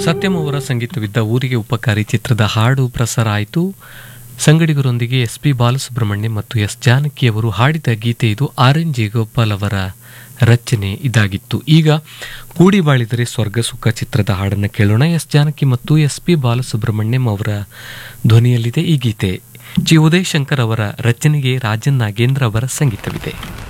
ಸತ್ಯಂ ಅವರ ಸಂಗೀತವಿದ್ದ ಊರಿಗೆ ಉಪಕಾರಿ ಚಿತ್ರದ ಹಾಡು ಪ್ರಸಾರ ಆಯಿತು. ಸಂಗಡಿಗರೊಂದಿಗೆ SP ಬಾಲಸುಬ್ರಹ್ಮಣ್ಯ ಮತ್ತು S ಜಾನಕಿ ಅವರು ಹಾಡಿದ ಗೀತೆ ಇದು. RN ಜೇಗೋಪಾಲ್ ಅವರ ರಚನೆ ಇದಾಗಿತ್ತು. ಈಗ ಕೂಡಿ ಬಾಳಿದರೆ ಸ್ವರ್ಗ ಸುಖ ಚಿತ್ರದ ಹಾಡನ್ನು ಕೇಳೋಣ. S ಜಾನಕಿ ಮತ್ತು SP ಬಾಲಸುಬ್ರಹ್ಮಣ್ಯಂ ಅವರ ಧ್ವನಿಯಲ್ಲಿದೆ ಈ ಗೀತೆ. ಜಿ ಉದಯಶಂಕರ್ ಅವರ ರಚನೆಗೆ ರಾಜನ್ ನಾಗೇಂದ್ರ ಅವರ ಸಂಗೀತವಿದೆ.